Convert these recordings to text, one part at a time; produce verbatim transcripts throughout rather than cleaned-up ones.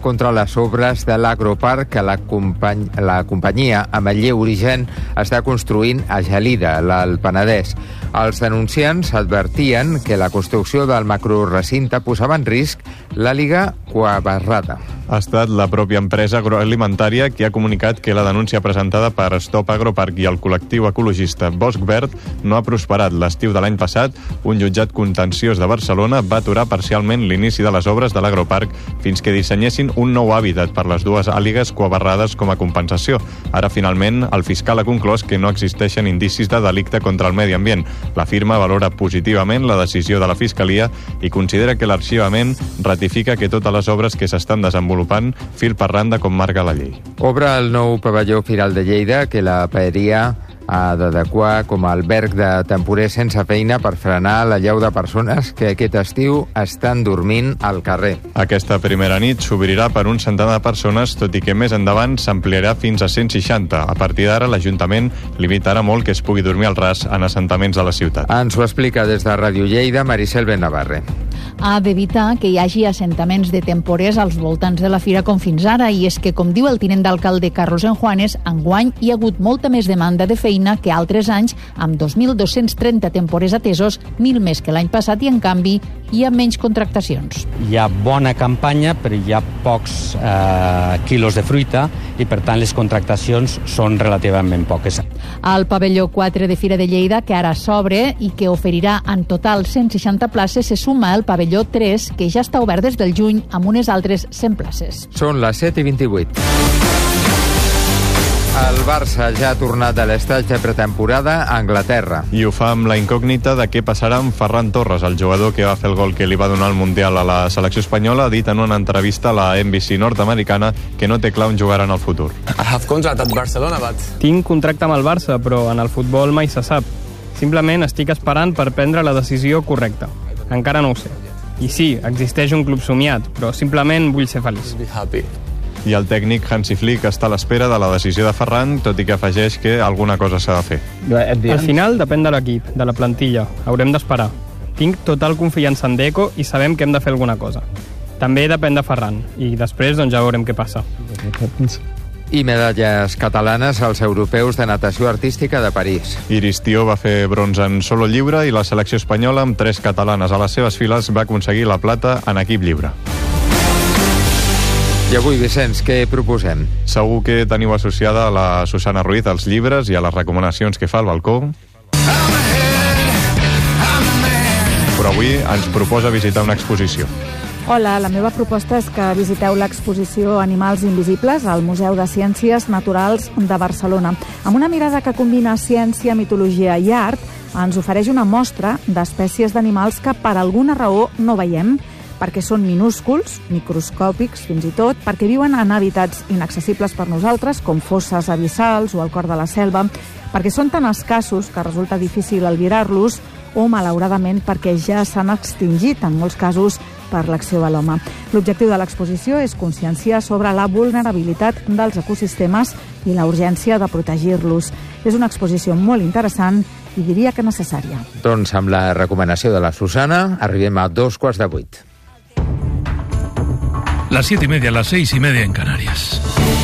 contra les obres de l'Agroparc que la, company la companyia Ametller Origen està construint a Gelida, al Penedès. Els denunciants advertien que la construcció del macrorecinte posava en risc l'àliga cuabarrada. Ha estat la pròpia empresa agroalimentària que ha comunicat que la denúncia presentada per Stop Agroparc i el col·lectiu ecologista Bosc Verd no ha prosperat. L'estiu de l'any passat, un jutjat contenciós de Barcelona va aturar parcialment l'inici de les obres de l'Agroparc fins que dissenyessin un nou hàbitat per les dues àligues cuabarrades com a compensació. Ara, finalment, el fiscal ha conclòs que no existeixen indicis de delicte contra el medi ambient. La firma valora positivament la decisió de la Fiscalia i considera que l'arxivament ratifica que totes les obres que s'estan desenvolupant fil per randa com marca la llei. Obre el nou pavelló Firal de Lleida que la paeria ha d'adequar com a alberg de temporers sense feina per frenar l'allau de persones que aquest estiu estan dormint al carrer. Aquesta primera nit s'obrirà per un centenar de persones, tot i que més endavant s'ampliarà fins a cent seixanta. A partir d'ara, l'Ajuntament limitarà molt que es pugui dormir al ras en assentaments de la ciutat. Ens ho explica des de Ràdio Lleida Maricel Benavarre. Ha d'evitar que hi hagi assentaments de temporers als voltants de la fira com fins ara, i és que, com diu el tinent d'alcalde Carlos Enjuanes, enguany hi ha hagut molta més demanda de feina que altres anys, amb dos mil dos-cents trenta temporers atesos, mil més que l'any passat, i en canvi hi ha menys contractacions. Hi ha bona campanya, però hi ha pocs eh, quilos de fruita i, per tant, les contractacions són relativament poques. Al pavelló quatre de Fira de Lleida, que ara s'obre i que oferirà en total cent seixanta places, se suma el pavelló tres, que ja està obert des del juny amb unes altres cent places. Són les set i vint-i-vuit. El Barça ja ha tornat de l'estatge de pretemporada a Anglaterra. I ho fa amb la incògnita de què passarà amb Ferran Torres, el jugador que va fer el gol que li va donar el Mundial a la selecció espanyola. Ha dit en una entrevista a la N B C nord-americana que no té clar on jugarà en el futur. I have contract at Barcelona, but... Tinc contracte amb el Barça, però en el futbol mai se sap. Simplement estic esperant per prendre la decisió correcta. Encara no ho sé. I sí, existeix un club somiat, però simplement vull ser feliç. Be happy. I el tècnic Hansi Flick està a l'espera de la decisió de Ferran, tot i que afegeix que alguna cosa s'ha de fer. Al final depèn de l'equip, de la plantilla. Haurem d'esperar. Tinc total confiança en Deco i sabem que hem de fer alguna cosa. També depèn de Ferran, i després doncs, ja veurem què passa. I medalles catalanes als europeus de natació artística de París. Iris Tió va fer bronze en solo lliure i la selecció espanyola, amb tres catalanes a les seves files, va aconseguir la plata en equip lliure. I avui, Vicenç, què proposem? Segur que teniu associada a la Susana Ruiz als llibres i a les recomanacions que fa al balcó. Però avui ens proposa visitar una exposició. Hola, la meva proposta és que visiteu l'exposició Animals Invisibles al Museu de Ciències Naturals de Barcelona. Amb una mirada que combina ciència, mitologia i art, ens ofereix una mostra d'espècies d'animals que per alguna raó no veiem, perquè són minúsculs, microscòpics fins i tot, perquè viuen en hàbitats inaccessibles per nosaltres, com fosses abissals o el cor de la selva, perquè són tan escassos que resulta difícil albirar-los, o, malauradament, perquè ja s'han extingit, en molts casos, per l'acció de l'home. L'objectiu de l'exposició és conscienciar sobre la vulnerabilitat dels ecosistemes i la urgència de protegir-los. És una exposició molt interessant i diria que necessària. Doncs amb la recomanació de la Susana arribem a dos quarts de vuit. Las siete y media, las seis y media en Canarias.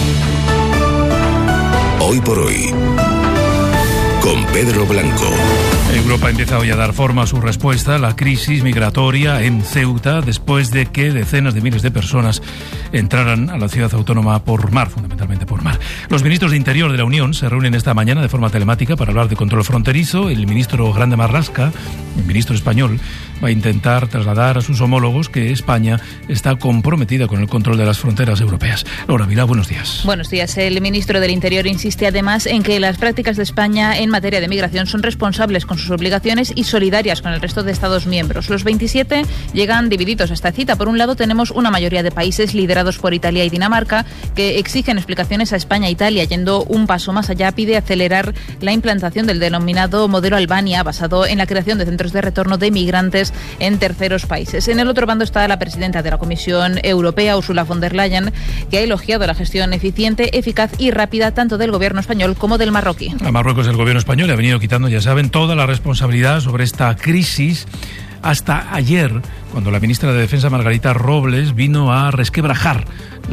Hoy por hoy, con Pedro Blanco. Europa empieza hoy a dar forma a su respuesta a la crisis migratoria en Ceuta, después de que decenas de miles de personas entraran a la ciudad autónoma por mar, fundamentalmente por mar. Los ministros de Interior de la Unión se reúnen esta mañana de forma telemática para hablar de control fronterizo. El ministro Grande Marlaska, el ministro español, va a intentar trasladar a sus homólogos que España está comprometida con el control de las fronteras europeas. Laura Vilá, buenos días. Buenos días. El ministro del Interior insiste además en que las prácticas de España en materia de migración son responsables con sus obligaciones y solidarias con el resto de Estados miembros. Los veintisiete llegan divididos a esta cita. Por un lado, tenemos una mayoría de países liderados por Italia y Dinamarca que exigen explicaciones a España e Italia. Yendo un paso más allá, pide acelerar la implantación del denominado modelo Albania, basado en la creación de centros de retorno de migrantes en terceros países. En el otro bando está la presidenta de la Comisión Europea, Ursula von der Leyen, que ha elogiado la gestión eficiente, eficaz y rápida tanto del gobierno español como del marroquí. A Marruecos el gobierno español le ha venido quitando, ya saben, toda la responsabilidad sobre esta crisis hasta ayer, cuando la ministra de Defensa, Margarita Robles, vino a resquebrajar